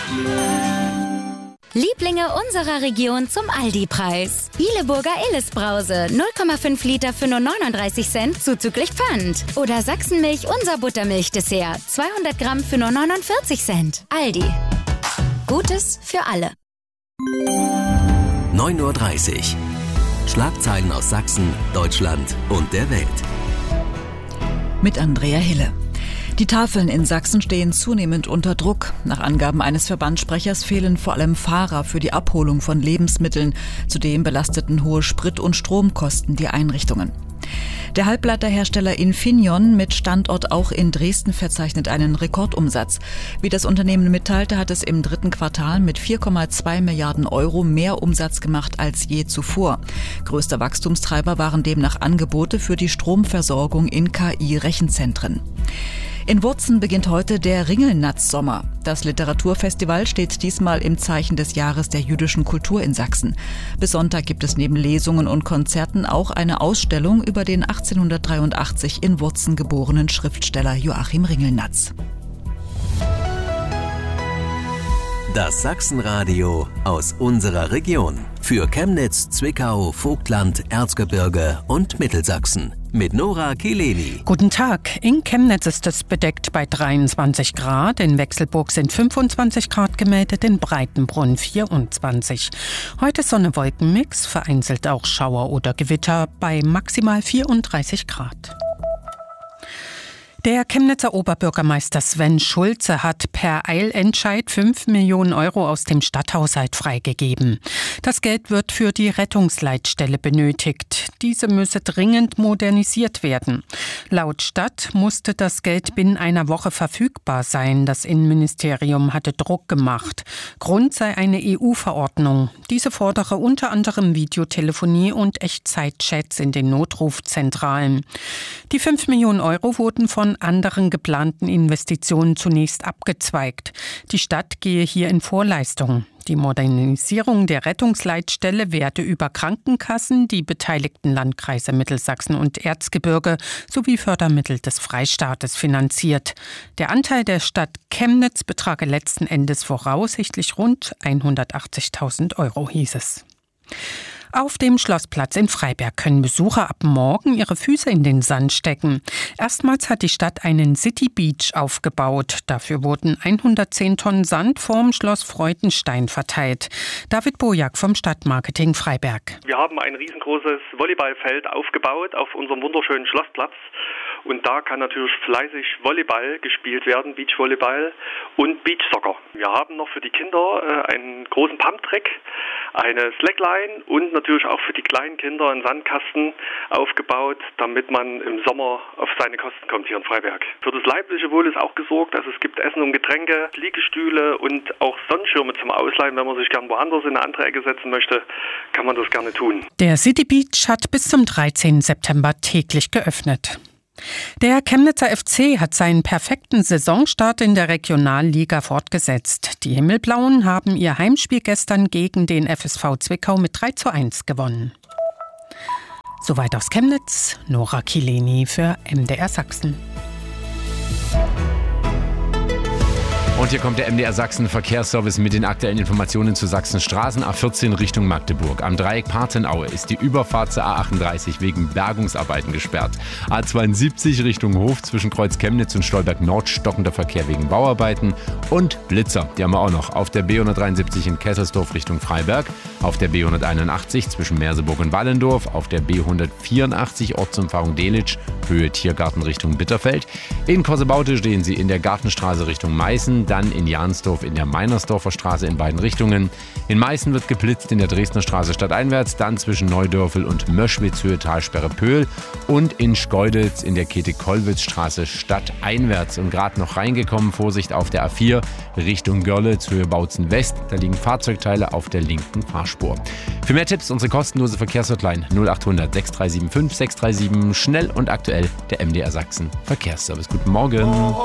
Lieblinge unserer Region zum Aldi-Preis. Bieleburger Illes-Brause, 0,5 Liter für nur 39 Cent zuzüglich Pfand. Oder Sachsenmilch, unser Buttermilch-Dessert, 200 Gramm für nur 49 Cent. Aldi. Gutes für alle. 9:30 Uhr. Schlagzeilen aus Sachsen, Deutschland und der Welt. Mit Andrea Hille. Die Tafeln in Sachsen stehen zunehmend unter Druck. Nach Angaben eines Verbandssprechers fehlen vor allem Fahrer für die Abholung von Lebensmitteln. Zudem belasteten hohe Sprit- und Stromkosten die Einrichtungen. Der Halbleiterhersteller Infineon mit Standort auch in Dresden verzeichnet einen Rekordumsatz. Wie das Unternehmen mitteilte, hat es im dritten Quartal mit 4,2 Milliarden Euro mehr Umsatz gemacht als je zuvor. Größter Wachstumstreiber waren demnach Angebote für die Stromversorgung in KI-Rechenzentren. In Wurzen beginnt heute der Ringelnatz-Sommer. Das Literaturfestival steht diesmal im Zeichen des Jahres der jüdischen Kultur in Sachsen. Bis Sonntag gibt es neben Lesungen und Konzerten auch eine Ausstellung über den 1883 in Wurzen geborenen Schriftsteller Joachim Ringelnatz. Das Sachsenradio aus unserer Region. Für Chemnitz, Zwickau, Vogtland, Erzgebirge und Mittelsachsen. Mit Nora Kileni. Guten Tag. In Chemnitz ist es bedeckt bei 23 Grad. In Wechselburg sind 25 Grad gemeldet, in Breitenbrunn 24. Heute Sonne-Wolken-Mix, vereinzelt auch Schauer oder Gewitter bei maximal 34 Grad. Der Chemnitzer Oberbürgermeister Sven Schulze hat per Eilentscheid 5 Millionen Euro aus dem Stadthaushalt freigegeben. Das Geld wird für die Rettungsleitstelle benötigt. Diese müsse dringend modernisiert werden. Laut Stadt musste das Geld binnen einer Woche verfügbar sein. Das Innenministerium hatte Druck gemacht. Grund sei eine EU-Verordnung. Diese fordere unter anderem Videotelefonie und Echtzeitchats in den Notrufzentralen. Die 5 Millionen Euro wurden von anderen geplanten Investitionen zunächst abgezweigt. Die Stadt gehe hier in Vorleistung. Die Modernisierung der Rettungsleitstelle werde über Krankenkassen, die beteiligten Landkreise Mittelsachsen und Erzgebirge sowie Fördermittel des Freistaates finanziert. Der Anteil der Stadt Chemnitz betrage letzten Endes voraussichtlich rund 180.000 Euro, hieß es. Auf dem Schlossplatz in Freiberg können Besucher ab morgen ihre Füße in den Sand stecken. Erstmals hat die Stadt einen City Beach aufgebaut. Dafür wurden 110 Tonnen Sand vorm Schloss Freudenstein verteilt. David Bojak vom Stadtmarketing Freiberg. Wir haben ein riesengroßes Volleyballfeld aufgebaut auf unserem wunderschönen Schlossplatz. Und da kann natürlich fleißig Volleyball gespielt werden, Beachvolleyball und Beachsoccer. Wir haben noch für die Kinder einen großen Pumptrack, eine Slackline und natürlich auch für die kleinen Kinder einen Sandkasten aufgebaut, damit man im Sommer auf seine Kosten kommt hier in Freiberg. Für das leibliche Wohl ist auch gesorgt, also es gibt Essen und Getränke, Liegestühle und auch Sonnenschirme zum Ausleihen. Wenn man sich gern woanders in eine andere Ecke setzen möchte, kann man das gerne tun. Der City Beach hat bis zum 13. September täglich geöffnet. Der Chemnitzer FC hat seinen perfekten Saisonstart in der Regionalliga fortgesetzt. Die Himmelblauen haben ihr Heimspiel gestern gegen den FSV Zwickau mit 3:1 gewonnen. Soweit aus Chemnitz, Nora Kileni für MDR Sachsen. Und hier kommt der MDR Sachsen Verkehrsservice mit den aktuellen Informationen zu Sachsens Straßen. A14 Richtung Magdeburg. Am Dreieck Partenaue ist die Überfahrt zur A38 wegen Bergungsarbeiten gesperrt. A72 Richtung Hof zwischen Kreuz Chemnitz und Stolberg Nord stockender Verkehr wegen Bauarbeiten. Und Blitzer, die haben wir auch noch. Auf der B173 in Kesselsdorf Richtung Freiberg. Auf der B181 zwischen Merseburg und Wallendorf. Auf der B184 Ortsumfahrung Delitzsch, Höhe Tiergarten Richtung Bitterfeld. In Kossebaute stehen sie in der Gartenstraße Richtung Meißen. Dann in Jansdorf in der Meinersdorfer Straße in beiden Richtungen. In Meißen wird geblitzt in der Dresdner Straße stadteinwärts, dann zwischen Neudörfel und Möschwitz Höhe Talsperre Pöhl und in Schkeuditz in der Käthe-Kollwitz-Straße stadteinwärts. Und gerade noch reingekommen, Vorsicht auf der A4 Richtung Görlitz Höhe Bautzen West. Da liegen Fahrzeugteile auf der linken Fahrspur. Für mehr Tipps unsere kostenlose Verkehrshotline 0800 6375 637. Schnell und aktuell der MDR Sachsen Verkehrsservice. Guten Morgen.